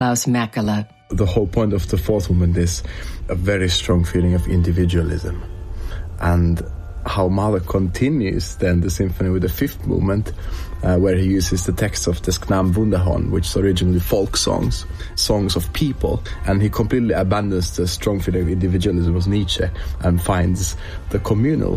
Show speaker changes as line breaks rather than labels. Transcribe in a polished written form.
Klaus Mäkelä.
The whole point of the fourth movement is a very strong feeling of individualism. And how Mahler continues then the symphony with the fifth movement, where he uses the text of the Sknam Wunderhorn, which is originally folk songs, songs of people, and he completely abandons the strong feeling of individualism of Nietzsche and finds the communal